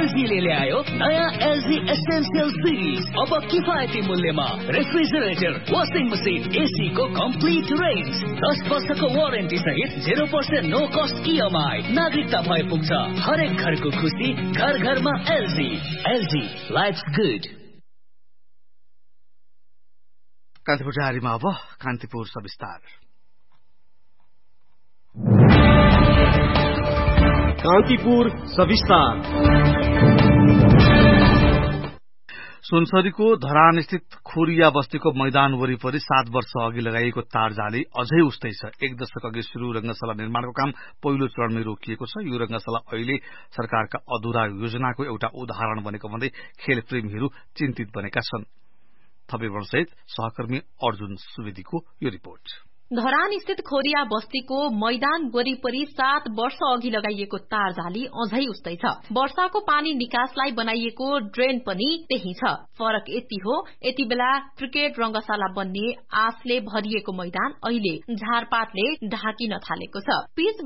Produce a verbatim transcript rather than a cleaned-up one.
एलजीले ल्यायो नयाँ LG essential series. अब किफायती मूल्यमा रेफ्रिजरेटर, वाशिङ मसिन, एसी को कम्प्लिट रेन्ज, दस वर्षको वारेन्टी सहित zero percent no cost EMI. नागरिकता भए पुग्छ हरेक घरको खुसी, घर घरमा LG. LG lives good. Kantipur डायरीमा अब कान्तिपुर सविस्तार। कान्तिपुर सविस्तार। सुनसरीको धरानस्थित खोरिया बस्तीको मैदान वरिपरि सात वर्ष अघि लगाइएको तारजाली अझै उस्तै छ। एक दशक अघि शुरू रंगशाला निर्माणको काम पहिलो चरणमै रोकिएको छ। यो रंगशाला अहिले सरकारका अधुरा योजनाको एउटा उदाहरण बनेको भन्दै खेल प्रेमीहरू चिन्तित बनेका छन्। थपे वर्षसहित सहकर्मी अर्जुन सुवेदीको यो रिपोर्ट। धरान स्थित खोरिया बस्तीको मैदान वरिपरि सात वर्ष अघि लगाइएको तारजाली अझै उस्तै छ। वर्षाको पानी निकासलाई बनाइएको ड्रेन पनि त्यही छ। फरक यति हो, यति बेला क्रिकेट रंगशाला बन्ने आशले भरिएको मैदान अहिले झारपातले ढाकिन थालेको छ। पिच